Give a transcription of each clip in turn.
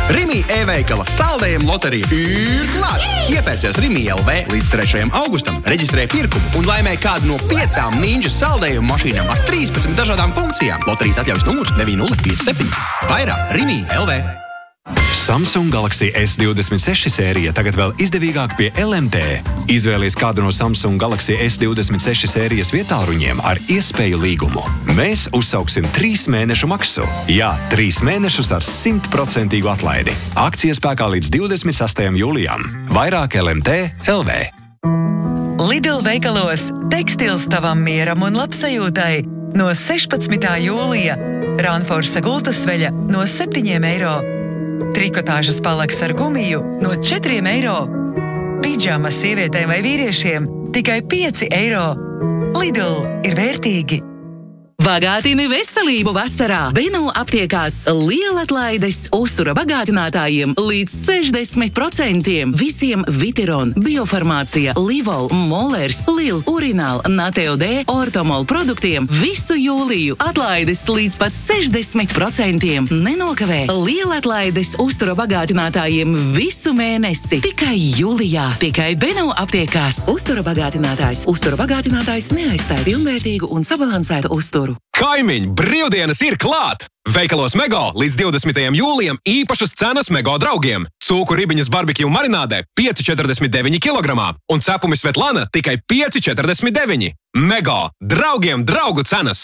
Rimi e-veikala saldējuma loterija ir klāt! Iepērcies Rimi LV līdz 3. augustam, reģistrē pirkumu un laimē kādu no 5 Ninja saldējuma mašīnām ar 13 dažādām funkcijām. Loterijas atļaujas numurs 9057. Vairāk Rimi LV. Samsung Galaxy S26 sērija tagad vēl izdevīgāk pie LMT. Izvēlies kādu no Samsung Galaxy S26 sērijas vietāruņiem ar iespēju līgumu. Mēs uzsauksim 3 mēnešu maksu. Jā, 3 mēnešus ar 100% atlaidi. Akcija spēkā līdz 26. jūlijam. Vairāk LMT LV. Lidl veikalos tekstils tavam mieram un labsajūtai no 16. jūlija. Ranforsa gultasveļa no 7 eiro. Trikotāžas palaks ar gumiju no 4 eiro. Pidžamas sievietēm vai vīriešiem tikai 5 eiro. Lidl ir vērtīgi. Bagātini veselību vasarā. Beno aptiekās lielatlaides uztura bagātinātājiem līdz 60%. Visiem Vitiron, Biofarmācija, Livol, Molers, Lil, Urinal, Nateo D, Ortomol produktiem visu jūliju atlaides līdz pat 60%. Nenokavē lielatlaides uztura bagātinātājiem visu mēnesi. Tikai jūlijā. Tikai Beno aptiekās. Uztura bagātinātājs. Uztura bagātinātājs neaizstāj pilnvērtīgu un sabalansētu uzturu. Kaimiņi, brīvdienas ir klāt! Veikalos Mego līdz 20. jūlijam īpašas cenas Mego draugiem. Cūku ribiņas barbekju marinādē 5,49 kg un cepumi Svetlana tikai 5,49. Mego, draugiem draugu cenas!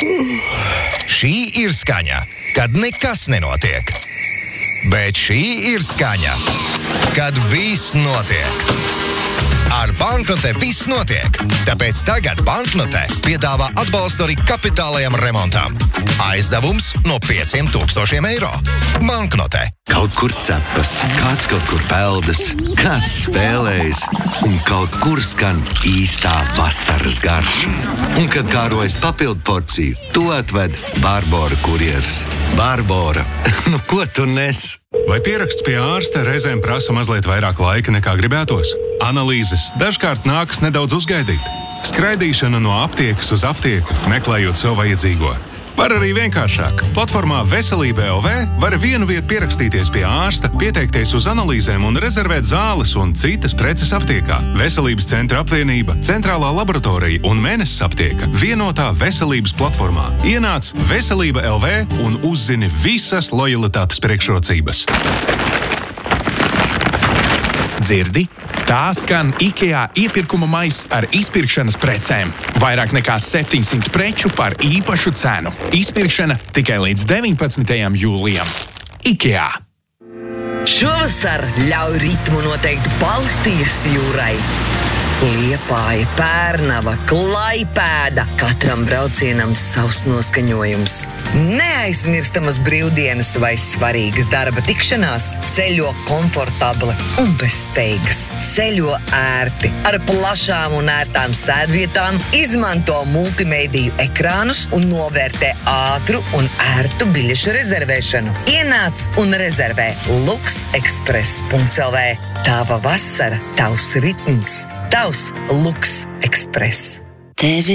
Šī ir skaņa, kad nekas nenotiek. Bet šī ir skaņa, kad viss notiek. Ar Banknote viss notiek, tāpēc tagad Banknote piedāvā atbalstu arī kapitālajam remontam. Aizdevums no 5,000 eiro. Banknote. Kaut kur cepas, kāds kaut kur peldas, kāds spēlējas un kaut kur skan īstā vasaras garša. Un, kad kārojas papildu porciju, to atved Barbora kurjers. Barbora, nu ko tu nes? Vai pieraksts pie ārsta reizēm prasa mazliet vairāk laika nekā gribētos? Analīzes dažkārt nākas nedaudz uzgaidīt. Skraidīšana no aptiekas uz aptieku, meklējot sev vajadzīgo. Var arī vienkāršāk. Platformā Veselība LV var vienu vietu pierakstīties pie ārsta, pieteikties uz analīzēm un rezervēt zāles un citas preces aptiekā. Veselības centra apvienība, centrālā laboratorija un Mēnesis aptieka vienotā veselības platformā. Ienāc Veselība LV un uzzini visas lojalitātes priekšrocības. Dzirdi? Tā skan IKEA iepirkuma maiss ar izpirkšanas precēm. Vairāk nekā 700 preču par īpašu cenu. Izpirkšana tikai līdz 19. jūlijam. IKEA. Šovasar ļauj ritmu noteikt Baltijas jūrai. Liepāja, Pērnava, Klaipēda. Katram braucienam savs noskaņojums. Neaizmirstamas brīvdienas vai svarīgas darba tikšanās. Ceļo komfortabli un bez steigas. Ceļo ērti, ar plašām un ērtām sēdvietām, izmanto multimēdiju ekrānus un novērtē ātru un ērtu biļešu rezervēšanu. Ienāc un rezervē luxexpress.lv. Tava vasara, tavs ritms, tavs Lux Express.